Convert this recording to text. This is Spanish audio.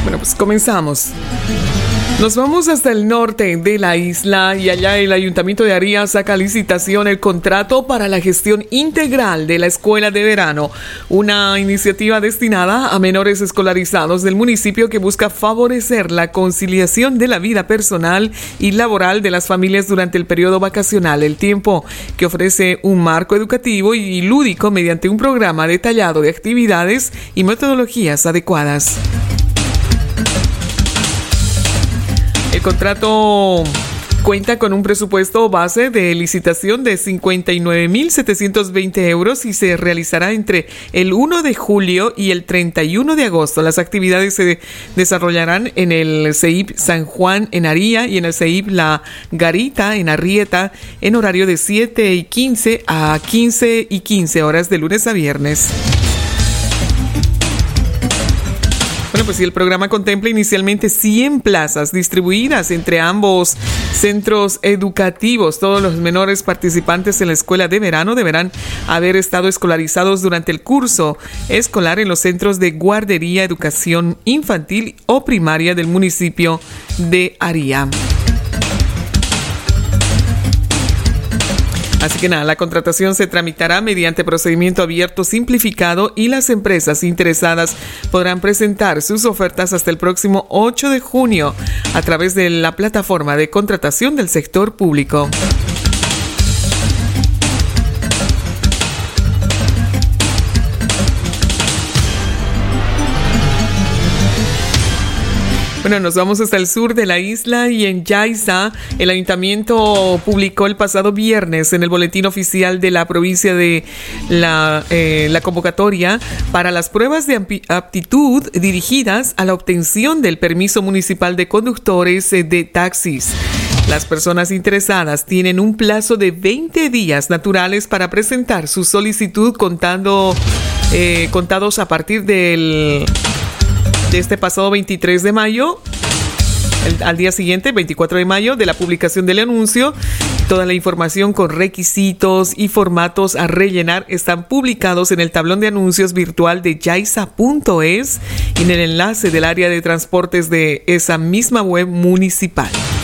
Bueno, pues comenzamos. Nos vamos hasta el norte de la isla y allá el Ayuntamiento de Aría saca a licitación el contrato para la gestión integral de la escuela de verano, una iniciativa destinada a menores escolarizados del municipio que busca favorecer la conciliación de la vida personal y laboral de las familias durante el periodo vacacional, el tiempo que ofrece un marco educativo y lúdico mediante un programa detallado de actividades y metodologías adecuadas. El contrato cuenta con un presupuesto base de licitación de 59.720 euros y se realizará entre el 1 de julio y el 31 de agosto. Las actividades se desarrollarán en el CEIP San Juan en Aría y en el CEIP La Garita en Arrieta en horario de 7:15 a 15:15 horas de lunes a viernes. Bueno, pues el programa contempla inicialmente 100 plazas distribuidas entre ambos centros educativos. Todos los menores participantes en la escuela de verano deberán haber estado escolarizados durante el curso escolar en los centros de guardería, educación infantil o primaria del municipio de Aría. Así que nada, la contratación se tramitará mediante procedimiento abierto simplificado y las empresas interesadas podrán presentar sus ofertas hasta el próximo 8 de junio a través de la plataforma de contratación del sector público. Bueno, nos vamos hasta el sur de la isla y en Yaiza, el ayuntamiento publicó el pasado viernes en el boletín oficial de la provincia de la convocatoria para las pruebas de aptitud dirigidas a la obtención del permiso municipal de conductores de taxis. Las personas interesadas tienen un plazo de 20 días naturales para presentar su solicitud contados a partir de este pasado 23 de mayo, al día siguiente, 24 de mayo, de la publicación del anuncio. Toda la información con requisitos y formatos a rellenar están publicados en el tablón de anuncios virtual de yaiza.es y en el enlace del área de transportes de esa misma web municipal.